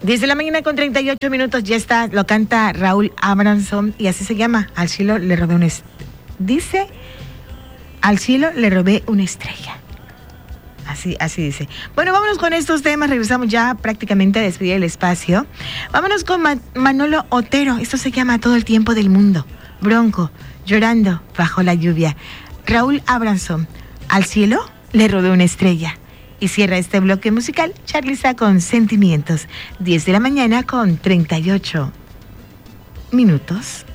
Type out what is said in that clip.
10 de la mañana con 38 minutos, ya está, lo canta Raúl Abramson y así se llama, Al cielo le robé una dice, al cielo le robé una estrella. Así dice. Bueno, vámonos con estos temas, regresamos ya prácticamente a despedir el espacio. Vámonos con Manolo Otero, esto se llama Todo el tiempo del mundo. Bronco, llorando bajo la lluvia. Raúl Abramson, Al cielo le robé una estrella. Y cierra este bloque musical Charliza con Sentimientos. 10 de la mañana con 38 minutos.